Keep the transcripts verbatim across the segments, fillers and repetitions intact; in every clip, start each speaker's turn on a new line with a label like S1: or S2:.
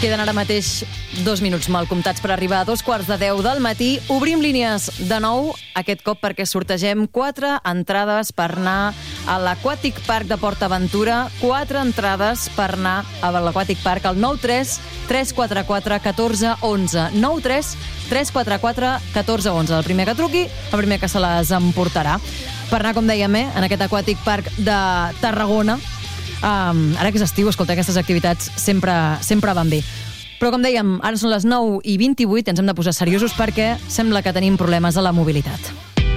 S1: queden ara mateix dos minuts mal comptats per arribar a dos quarts de deu del matí. Obrim línies de nou, aquest cop perquè sortegem quatre entrades per anar a l'Aquàtic Park de PortAventura. Quatre entrades per anar a l'Aquàtic Park al nou tres tres quatre quatre un quatre un u. nou tres tres quatre quatre un quatre un u. El primer que truqui, el primer que se les emportarà. Per anar, com dèiem, eh, en aquest Aquàtic Park de Tarragona. Um, ara que és estiu, escolta, aquestes activitats sempre, sempre van bé. Però, com dèiem, ara són les nou i vint-i-vuit, ens hem de posar seriosos perquè sembla que tenim problemes a la mobilitat.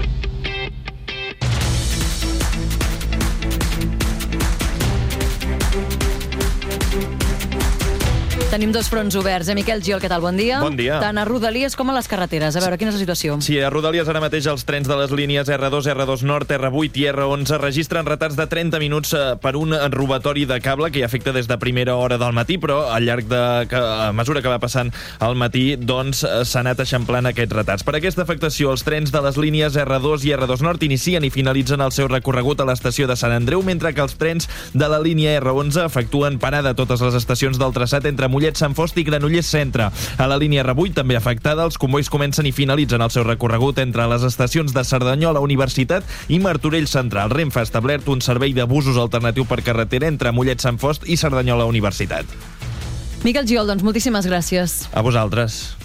S1: Tenim dos fronts oberts. Eh, Miquel Giol, què tal? Bon dia.
S2: Bon dia.
S1: Tant a Rodalies com a les carreteres. A veure, quina és la situació?
S2: Sí, a Rodalies ara mateix els trens de les línies erre dos, erre dos Nord, erre vuit i erre onze registren retards de trenta minuts per un robatori de cable que hi afecta des de primera hora del matí, però al llarg de... a mesura que va passant el matí, doncs s'ha anat eixamplant aquests retards. Per aquesta afectació, els trens de les línies erre dos i erre dos Nord inicien i finalitzen el seu recorregut a l'estació de Sant Andreu, mentre que els trens de la línia erre onze efectuen parada a totes les estacions del traçat entre Mollet, Sant Fost i Granollers Centre. A la línia erre vuit, també afectada, els convois comencen i finalitzen el seu recorregut entre les estacions de Cerdanyola, Universitat i Martorell Central. Renfe ha establert un servei de busos alternatiu per carretera entre Mollet, Sant Fost i Cerdanyola, Universitat.
S1: Miquel Giol, doncs moltíssimes gràcies.
S2: A vosaltres.